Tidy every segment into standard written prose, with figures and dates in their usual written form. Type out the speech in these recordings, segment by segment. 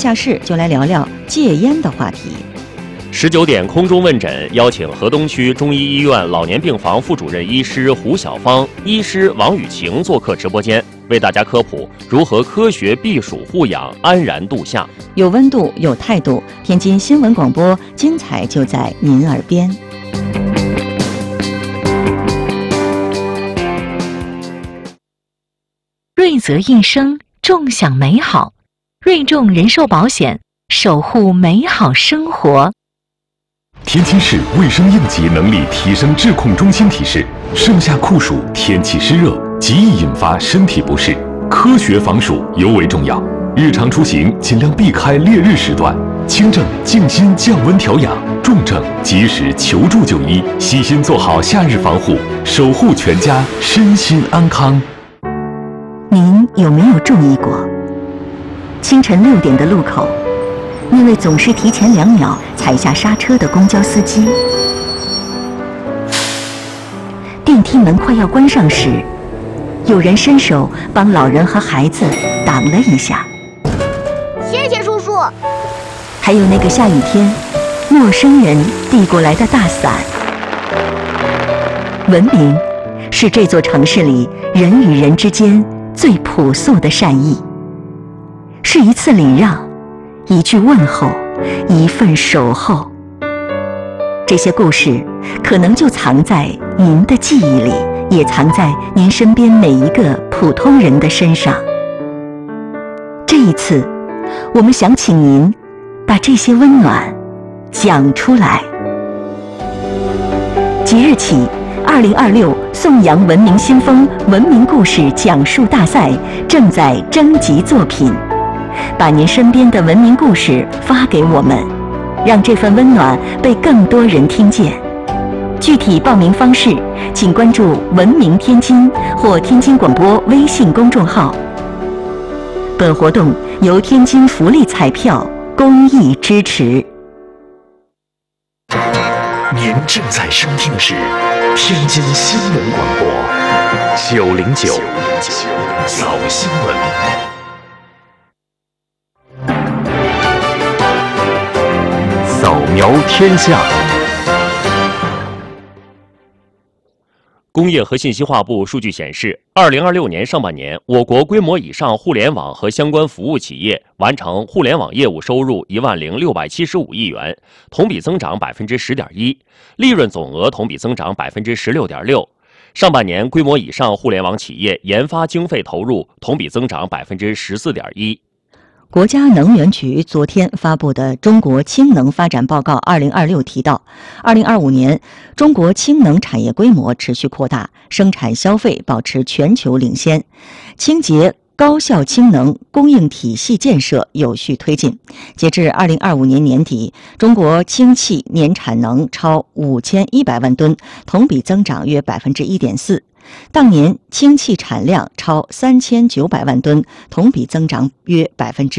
下市就来聊聊戒烟的话题。 19点空中问诊，邀请河东区中医医院老年病房副主任医师胡小芳、医师王雨晴做客直播间，为大家科普如何科学避暑护养，安然度夏。 有温度，有态度。天津新闻广播，精彩就在您耳边。 瑞泽一生，众享美好。瑞众人寿保险，守护美好生活。 天津市卫生应急能力提升治控中心提示：盛夏酷暑，天气湿热，极易引发身体不适，科学防暑尤为重要。日常出行尽量避开烈日时段，轻症静心降温调养，重症及时求助就医，悉心做好夏日防护，守护全家身心安康。 您有没有注意过，清晨6点的路口，那位总是提前2秒踩下刹车的公交司机？电梯门快要关上时，有人伸手帮老人和孩子挡了一下。 谢谢叔叔。 还有那个下雨天，陌生人递过来的大伞。文明是这座城市里人与人之间最朴素的善意，是一次礼让，一句问候，一份守候。这些故事可能就藏在您的记忆里，也藏在您身边每一个普通人的身上。这一次，我们想请您把这些温暖讲出来。即日起，2026颂扬文明新风文明故事讲述大赛正在征集作品，把您身边的文明故事发给我们，让这份温暖被更多人听见。具体报名方式，请关注文明天津或天津广播微信公众号。本活动由天津福利彩票公益支持。 您正在收听的是天津新闻广播909早新闻。扫描天下。 工业和信息化部数据显示，2026年上半年，我国规模以上互联网和相关服务企业完成互联网业务收入10675亿元，同比增长10.1%，利润总额同比增长16.6%。上半年规模以上互联网企业研发经费投入同比增长14.1%。 国家能源局昨天发布的《中国氢能发展报告2026》提到，2025年中国氢能产业规模持续扩大，生产消费保持全球领先，清洁高效氢能供应体系建设有序推进。截至2025年年底，中国氢气年产能超5100万吨，同比增长约1.4%。当年氢气产量超3900万吨，同比增长约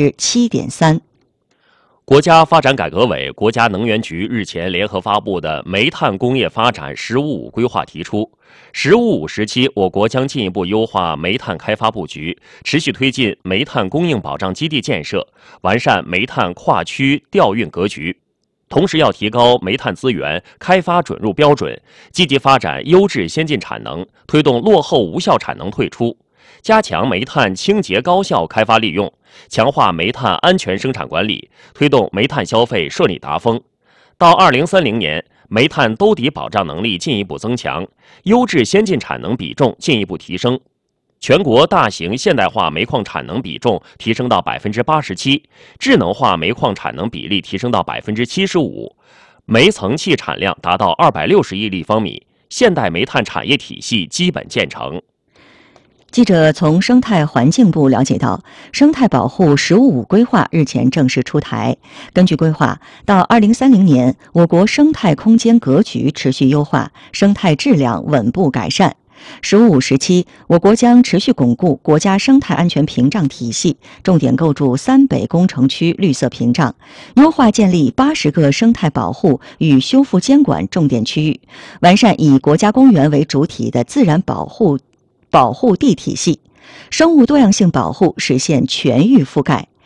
7.3%。 国家发展改革委、国家能源局日前联合发布的煤炭工业发展“十五五”规划提出“十五五”时期，我国将进一步优化煤炭开发布局，持续推进煤炭供应保障基地建设，完善煤炭跨区调运格局。同时要提高煤炭资源开发准入标准，积极发展优质先进产能，推动落后无效产能退出，加强煤炭清洁高效开发利用，强化煤炭安全生产管理，推动煤炭消费顺利达峰。到2030年，煤炭兜底保障能力进一步增强，优质先进产能比重进一步提升。全国大型现代化煤矿产能比重提升到87%，智能化煤矿产能比例提升到75%，煤层气产量达到260亿立方米，现代煤炭产业体系基本建成。 记者从生态环境部了解到，生态保护“十五五”规划日前正式出台。根据规划，到2030年，我国生态空间格局持续优化，生态质量稳步改善。“十五五”时期，我国将持续巩固国家生态安全屏障体系，重点构筑3北工程区绿色屏障，优化建立80个生态保护与修复监管重点区域，完善以国家公园为主体的自然保护地体系，生物多样性保护实现全域覆盖。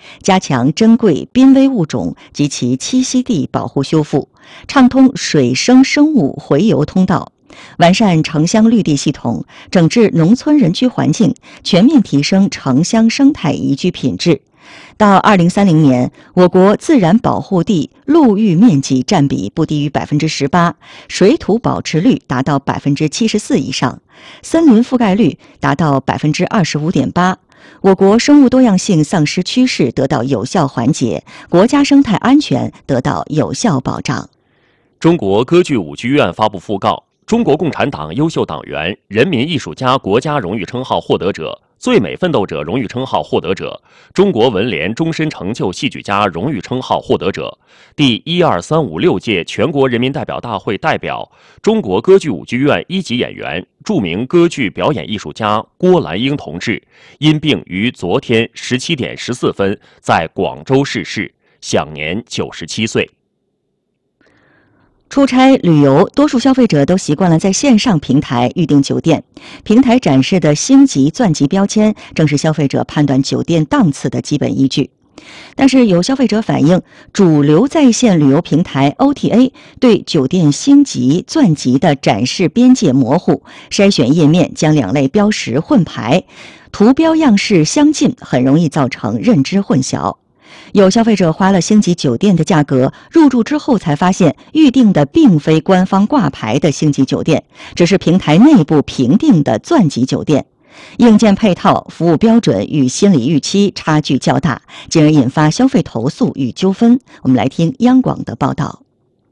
加强珍贵濒危物种及其栖息地保护修复，畅通水生生物洄游通道，完善城乡绿地系统，整治农村人居环境，全面提升城乡生态宜居品质。到2030年，我国自然保护地陆域面积占比不低于18%，水土保持率达到74%以上，森林覆盖率达到25.8%。我国生物多样性丧失趋势得到有效缓解，国家生态安全得到有效保障。 中国歌剧舞剧院发布讣告：中国共产党优秀党员、人民艺术家国家荣誉称号获得者、最美奋斗者荣誉称号获得者、中国文联终身成就戏剧家荣誉称号获得者、第12356届全国人民代表大会代表、中国歌剧舞剧院一级演员、著名歌剧表演艺术家郭兰英同志，因病于昨天17点14分在广州逝世，享年97岁。 出差旅游，多数消费者都习惯了在线上平台预订酒店。平台展示的星级、钻级标签，正是消费者判断酒店档次的基本依据。但是有消费者反映，主流在线旅游平台 OTA 对酒店星级、钻级的展示边界模糊，筛选页面将两类标识混排，图标样式相近，很容易造成认知混淆。有消费者花了星级酒店的价格，入住之后才发现预订的并非官方挂牌的星级酒店，只是平台内部评定的钻级酒店。硬件配套、服务标准与心理预期差距较大，进而引发消费投诉与纠纷。我们来听央广的报道。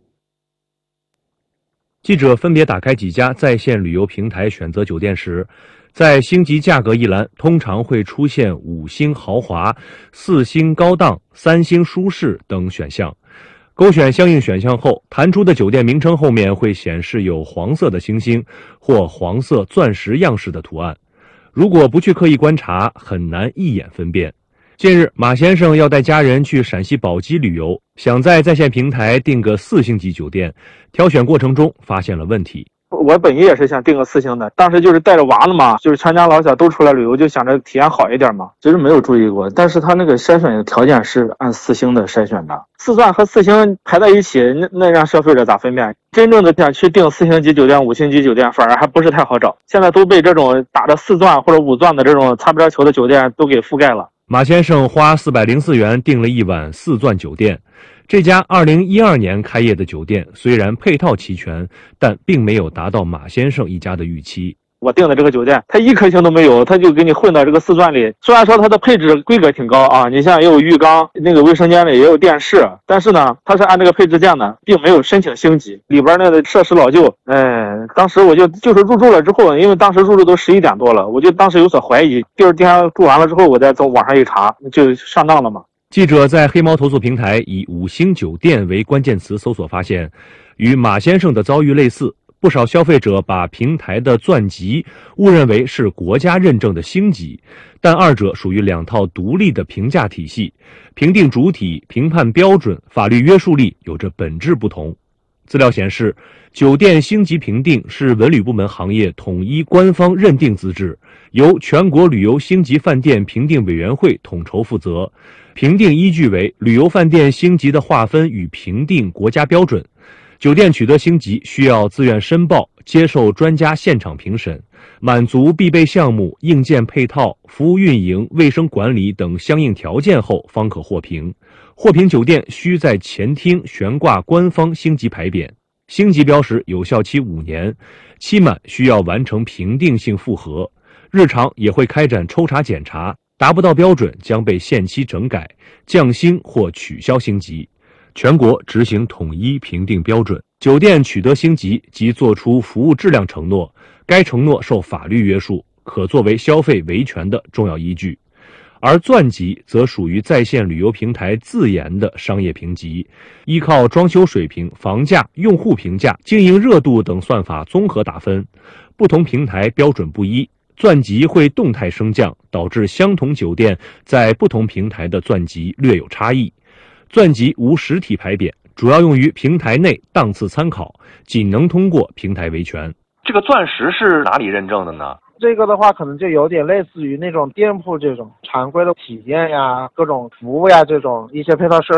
记者分别打开几家在线旅游平台选择酒店时，在星级价格一栏通常会出现5星豪华、4星高档、3星舒适等选项。勾选相应选项后，弹出的酒店名称后面会显示有黄色的星星或黄色钻石样式的图案。如果不去刻意观察，很难一眼分辨。近日，马先生要带家人去陕西宝鸡旅游，想在线平台订个4星级酒店，挑选过程中发现了问题。 我本意也是想订个4星的，当时就是带着娃了嘛，就是全家老小都出来旅游，就想着体验好一点嘛。其实没有注意过，但是他那个筛选的条件是按4星的筛选的，4钻和4星排在一起，那让消费者咋分辨？真正的想去订4星级酒店、5星级酒店，反而还不是太好找。现在都被这种打着4钻或者5钻的这种擦边球的酒店都给覆盖了。 马先生花404元订了一晚4钻酒店。这家2012年开业的酒店虽然配套齐全，但并没有达到马先生一家的预期。 我订的这个酒店，它1颗星都没有，它就给你混到这个4钻里。虽然说它的配置规格挺高啊，你像也有浴缸，那个卫生间里也有电视，但是呢，它是按这个配置建的，并没有申请星级，里边那个设施老旧。当时我就是入住了之后，因为当时入住都11点多了，我就当时有所怀疑。第二天住完了之后，我再从网上一查，就上当了嘛。 记者在黑猫投诉平台以5星酒店为关键词搜索发现，与马先生的遭遇类似，不少消费者把平台的钻级误认为是国家认证的星级，但二者属于2套独立的评价体系，评定主体、评判标准、法律约束力有着本质不同。资料显示，酒店星级评定是文旅部门行业统一官方认定资质，由全国旅游星级饭店评定委员会统筹负责。评定依据为旅游饭店星级的划分与评定国家标准。酒店取得星级需要自愿申报，接受专家现场评审，满足必备项目、硬件配套、服务运营、卫生管理等相应条件后方可获评。获评酒店需在前厅悬挂官方星级牌匾，星级标识有效期5年，期满需要完成评定性复核，日常也会开展抽查检查，达不到标准将被限期整改、降星或取消星级。全国执行统一评定标准，酒店取得星级即作出服务质量承诺，该承诺受法律约束，可作为消费维权的重要依据。而钻级则属于在线旅游平台自研的商业评级，依靠装修水平、房价、用户评价、经营热度等算法综合打分，不同平台标准不一，钻级会动态升降，导致相同酒店在不同平台的钻级略有差异。钻级无实体牌匾，主要用于平台内档次参考，仅能通过平台维权。 这个钻石是哪里认证的呢？ 这个的话可能就有点类似于那种店铺这种常规的体验呀、各种服务呀这种一些配套设